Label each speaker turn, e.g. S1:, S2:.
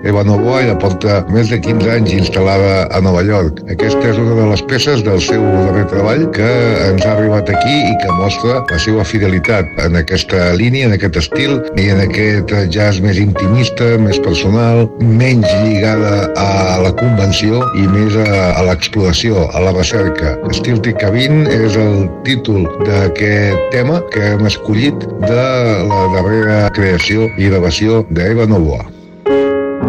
S1: Eva Novoa ja porta més de 15 anys instal·lada a Nova York. Aquesta és una de les peces del seu darrer treball que ens ha arribat aquí i que mostra la seva fidelitat en aquesta línia, en aquest estil i en aquest jazz més intimista, més personal, menys lligada a la convenció i més a l'exploració, a la recerca. Stiltic Cabin és el títol d'aquest tema que hem escollit de la darrera creació i gravació d'Eva Novoa.